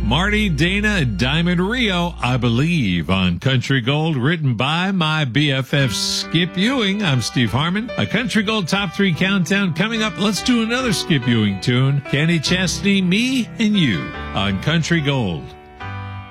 Marty, Dana, and Diamond Rio, I Believe, on Country Gold, written by my BFF Skip Ewing. I'm Steve Harmon. A Country Gold Top 3 Countdown coming up. Let's do another Skip Ewing tune. Kenny Chesney, Me and You, on Country Gold.